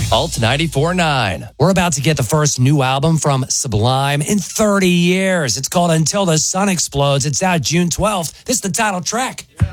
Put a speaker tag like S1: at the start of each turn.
S1: Alt 94.9.
S2: We're about to get the first new album from Sublime in 30 years. It's called Until the Sun Explodes. It's out June 12th. This is the title track.